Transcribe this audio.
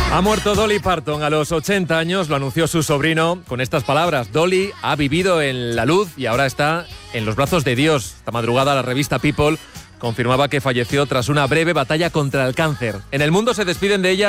Ha muerto Dolly Parton a los 80 años, lo anunció su sobrino con estas palabras. Dolly ha vivido en la luz y ahora está en los brazos de Dios. Esta madrugada la revista People confirmaba que falleció tras una breve batalla contra el cáncer. En el mundo se despiden de ella